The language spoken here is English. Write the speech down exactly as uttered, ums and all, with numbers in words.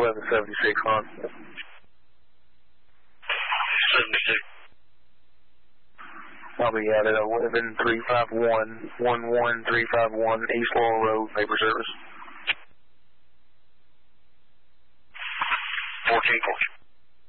eleven seventy-six, hon. seventy-six. I'll be out at eleven three five one, one one three five one East Laurel Road, Neighbor Service. fourteen fourteen.